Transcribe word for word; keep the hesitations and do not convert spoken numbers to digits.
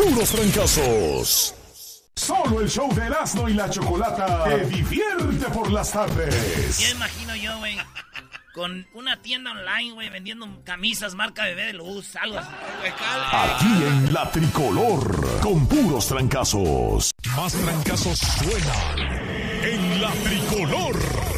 puros trancazos. Solo el show de Erasmo y la Chocolata te divierte por las tardes. Ya imagino yo, güey, con una tienda online, güey, vendiendo camisas marca Bebé de Luz, algo así. Aquí en La Tricolor, con puros trancazos. Más trancazos suenan en La Tricolor.